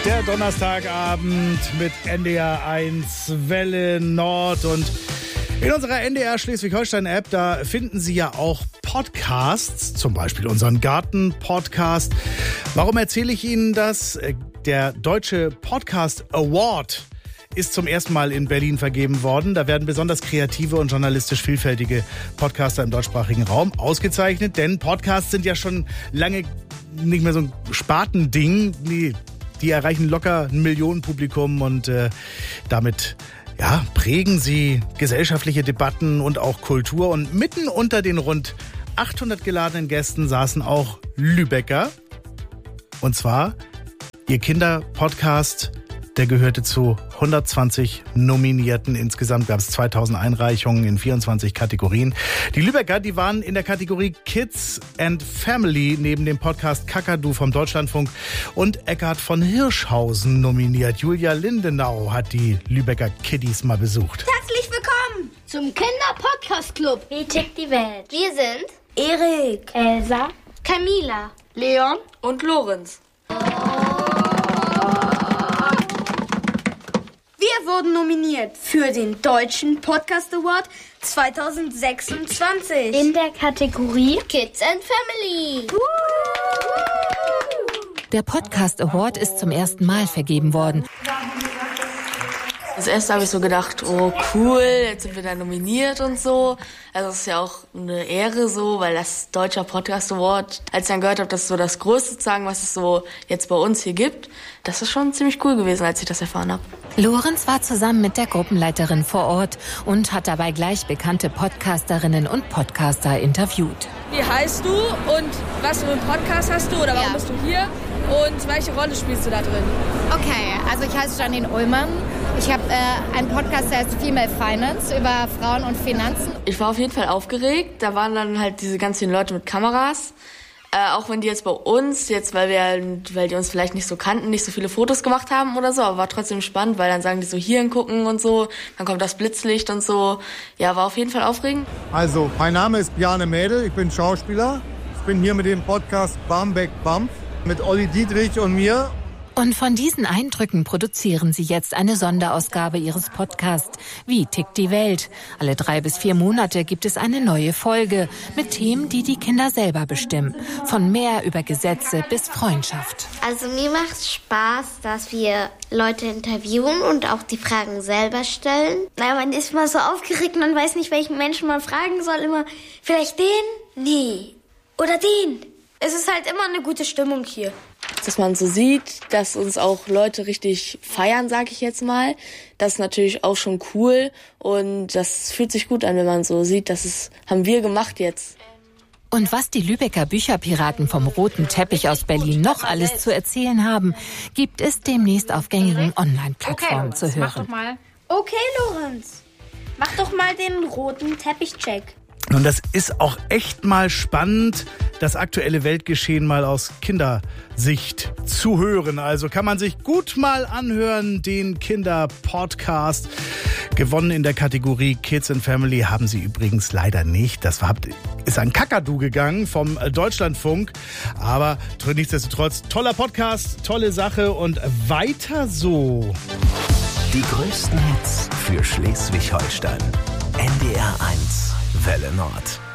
Der Donnerstagabend mit NDR 1 Welle Nord und in unserer NDR Schleswig-Holstein-App, da finden Sie ja auch Podcasts, zum Beispiel unseren Garten-Podcast. Warum erzähle ich Ihnen das? Der Deutsche Podcast Award ist zum ersten Mal in Berlin vergeben worden. Da werden besonders kreative und journalistisch vielfältige Podcaster im deutschsprachigen Raum ausgezeichnet, denn Podcasts sind ja schon lange nicht mehr so ein Spartending. Nee, die erreichen locker ein Millionenpublikum und damit prägen sie gesellschaftliche Debatten und auch Kultur. Und mitten unter den rund 800 geladenen Gästen saßen auch Lübecker. Und zwar ihr Kinderpodcast, der gehörte zu 120 Nominierten. Insgesamt gab es 2000 Einreichungen in 24 Kategorien. Die Lübecker, die waren in der Kategorie Kids and Family neben dem Podcast Kakadu vom Deutschlandfunk und Eckhard von Hirschhausen nominiert. Julia Lindenau hat die Lübecker Kiddies mal besucht. Herzlich willkommen zum Kinder-Podcast-Club. Wie tickt die Welt? Wir sind Erik, Elsa, Camila, Leon und Lorenz. Wir wurden nominiert für den Deutschen Podcast Award 2026. in der Kategorie Kids and Family. Der Podcast Award ist zum ersten Mal vergeben worden. Das erste habe ich so gedacht, oh cool, jetzt sind wir da nominiert und so. Also es ist ja auch eine Ehre so, weil das Deutscher Podcast Award, als ich dann gehört habe, das ist so das Größte sozusagen, was es so jetzt bei uns hier gibt, das ist schon ziemlich cool gewesen, als ich das erfahren habe. Lorenz war zusammen mit der Gruppenleiterin vor Ort und hat dabei gleich bekannte Podcasterinnen und Podcaster interviewt. Wie heißt du und was für einen Podcast hast du oder warum bist du hier und welche Rolle spielst du da drin? Okay, also ich heiße Janine Ullmann. Ich habe einen Podcast, der heißt Female Finance, über Frauen und Finanzen. Ich war auf jeden Fall aufgeregt, da waren dann halt diese ganz vielen Leute mit Kameras. Auch wenn die jetzt bei uns, weil die uns vielleicht nicht so kannten, nicht so viele Fotos gemacht haben oder so, aber war trotzdem spannend, weil dann sagen die so hier hingucken und so, dann kommt das Blitzlicht und so. Ja, war auf jeden Fall aufregend. Also, mein Name ist Bjarne Mädel, ich bin Schauspieler. Ich bin hier mit dem Podcast Barmbek Bump mit Olli Dietrich und mir. Und von diesen Eindrücken produzieren sie jetzt eine Sonderausgabe ihres Podcasts. Wie tickt die Welt? Alle 3 bis 4 Monate gibt es eine neue Folge mit Themen, die die Kinder selber bestimmen. Von mehr über Gesetze bis Freundschaft. Also mir macht es Spaß, dass wir Leute interviewen und auch die Fragen selber stellen. Naja, man ist mal so aufgeregt, man weiß nicht, welchen Menschen man fragen soll. Immer, vielleicht den? Nee. Oder den? Es ist halt immer eine gute Stimmung hier. Dass man so sieht, dass uns auch Leute richtig feiern, sag ich jetzt mal. Das ist natürlich auch schon cool und das fühlt sich gut an, wenn man so sieht, haben wir gemacht jetzt. Und was die Lübecker Bücherpiraten vom roten Teppich aus Berlin noch alles zu erzählen haben, gibt es demnächst auf gängigen Online-Plattformen zu hören. Mach doch mal. Okay, Lorenz, mach doch mal den roten Teppich-Check. Und das ist auch echt mal spannend, das aktuelle Weltgeschehen mal aus Kindersicht zu hören. Also kann man sich gut mal anhören, den Kinderpodcast. Gewonnen in der Kategorie Kids and Family haben sie übrigens leider nicht. Das ist an Kakadu gegangen vom Deutschlandfunk. Aber nichtsdestotrotz, toller Podcast, tolle Sache und weiter so. Die größten Hits für Schleswig-Holstein. NDR 1 Welle Nord.